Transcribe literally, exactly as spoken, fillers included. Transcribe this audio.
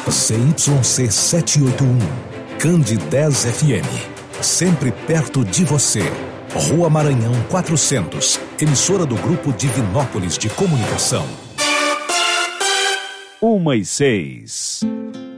C Y C setecentos e oitenta e um, Candidez F M. Sempre perto de você. Rua Maranhão quatrocentos, emissora do Grupo Divinópolis de Comunicação. Uma e seis.